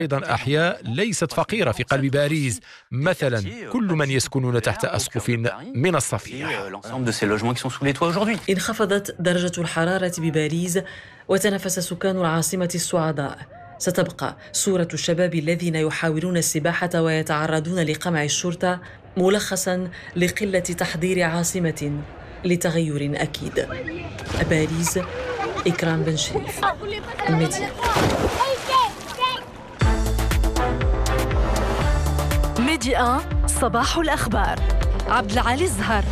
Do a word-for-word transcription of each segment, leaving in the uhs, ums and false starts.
أيضا أحياء ليست فقيرة في قلب باريس، مثلا كل من يسكنون تحت أسقف من الصفيح. انخفضت درجة الحرارة بباريس وتنافس سكان العاصمة السعداء. ستبقى صورة الشباب الذين يحاولون السباحة ويتعرضون لقمع الشرطة ملخصا لقلة تحضير عاصمة لتغير أكيد. باريس، إكرام بن شريف، الميديا. ميديا صباح الأخبار. عبد العالي الزهر.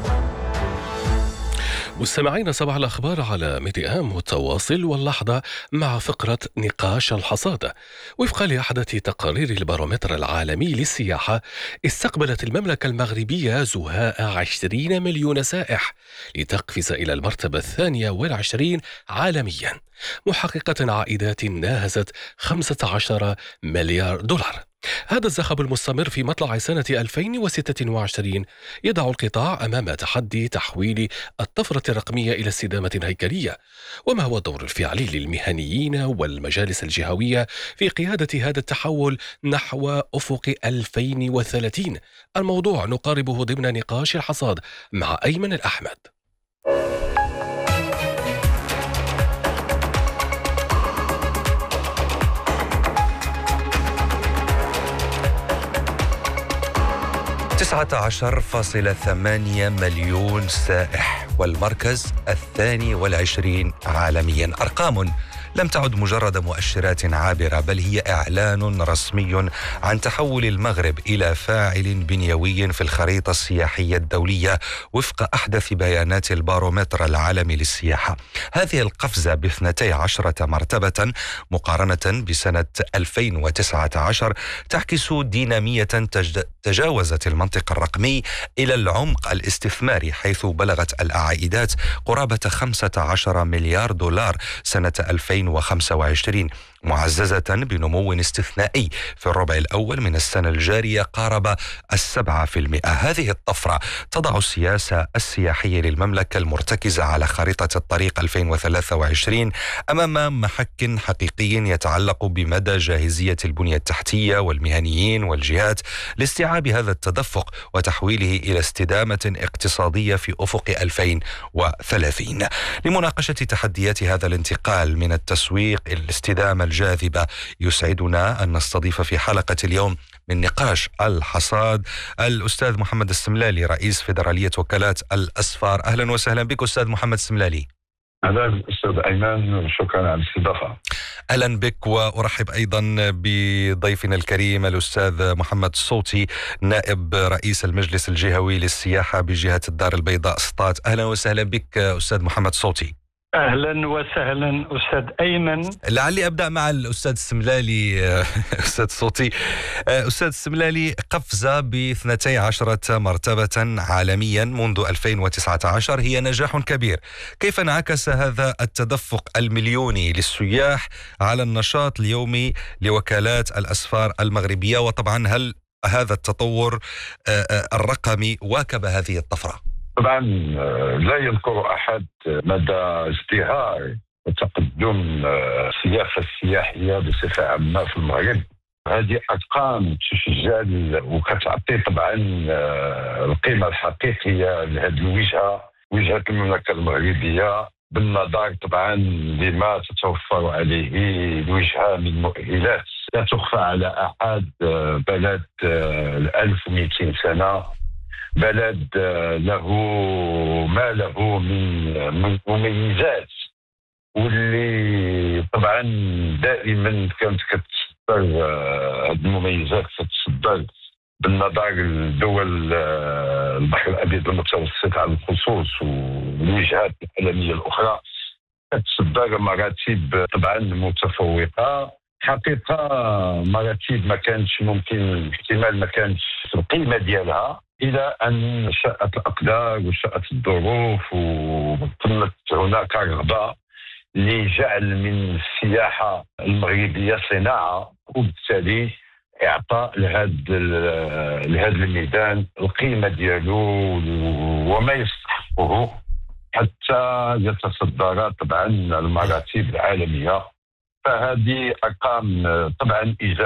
مستمعين، صباح الأخبار على ميديا متواصل، واللحظة مع فقرة نقاش الحصاد. وفقا لأحدث تقارير البارومتر العالمي للسياحة، استقبلت المملكة المغربية زهاء عشرين مليون سائح لتقفز إلى المرتبة الثانية والعشرين عالميا، محققة عائدات ناهزت خمسة عشر مليار دولار. هذا الزخم المستمر في مطلع سنة ألفين وستة وعشرين يضع القطاع أمام تحدي تحويل الطفرة الرقمية إلى استدامة هيكلية. وما هو الدور الفعلي للمهنيين والمجالس الجهوية في قيادة هذا التحول نحو أفق ألفين وثلاثين؟ الموضوع نقاربه ضمن نقاش الحصاد مع أيمن الأحمد. تسعة عشر فاصلة ثمانية مليون سائح والمركز الثاني والعشرين عالميا. أرقام لم تعد مجرد مؤشرات عابرة، بل هي إعلان رسمي عن تحول المغرب إلى فاعل بنيوي في الخريطة السياحية الدولية وفق أحدث بيانات البارومتر العالمي للسياحة. هذه القفزة باثنتي عشرة مرتبة مقارنة بسنة ألفين وتسعة عشر تعكس دينامية تجاوزت المنطق الرقمي إلى العمق الاستثماري، حيث بلغت العائدات قرابة خمسة عشر مليار دولار سنة ألفين وخمسة وعشرين، معززة بنمو استثنائي في الربع الأول من السنة الجارية قارب السبعة في المئة. هذه الطفرة تضع السياسة السياحية للمملكة المرتكزة على خريطة الطريق ألفين وثلاثة وعشرين أمام محك حقيقي يتعلق بمدى جاهزية البنية التحتية والمهنيين والجهات لاستيعاب هذا التدفق وتحويله إلى استدامة اقتصادية في أفق ألفين وثلاثين. لمناقشة تحديات هذا الانتقال من التسويق إلى الاستدامة الجاذبة، يسعدنا أن نستضيف في حلقة اليوم من نقاش الحصاد الأستاذ محمد السملالي، رئيس فيدرالية وكالات الأسفار. أهلا وسهلا بك أستاذ محمد السملالي. أهلا أستاذ أيمن، شكرا على الاستضافة. أهلا بك، وأرحب أيضا بضيفنا الكريم الأستاذ محمد الصوتي، نائب رئيس المجلس الجهوي للسياحة بجهة الدار البيضاء سطات. أهلا وسهلا بك أستاذ محمد الصوتي. أهلا وسهلا أستاذ أيمن. لعلي أبدأ مع الأستاذ السملالي. أستاذ صوتي، أستاذ السملالي، قفزة باثنتي عشرة مرتبة عالميا منذ ألفين وتسعة عشر هي نجاح كبير. كيف انعكس هذا التدفق المليوني للسياح على النشاط اليومي لوكالات الأسفار المغربية؟ وطبعا هل هذا التطور الرقمي واكب هذه الطفرة؟ طبعا لا يذكر أحد مدى ازدهار وتقدم السياسة السياحية بصفة عامة في المغرب. هذه أرقام تسجل وكتعطي طبعا القيمة الحقيقية لهذه الوجهة، وجهة المملكة المغربية، بالنظر طبعا لما تتوفر عليه الوجهة من مؤهلات لا تخفى على أحد. بلد ألف ومئتين سنة، بلد له ما له من مميزات، واللي طبعا دائما كانت كتصدر هذه المميزات كتصدر بالنظر لدول البحر الابيض المتوسط على الخصوص والوجهات العالميه الاخرى، كتصدر مراتب طبعا متفوقه. حقيقه مراتب ما كانش ممكن احتمال ما كانش القيمه ديالها، إلى أن شاءت الأقدار وشاءت الظروف وتمت هناك رغبة لجعل من السياحة المغربية صناعة، وبالتالي إعطاء لهذا لهذا الميدان القيمة ديالو وما يستحقه حتى يتصدر طبعا المراتب العالمية. فهذه أرقام طبعا إيجابية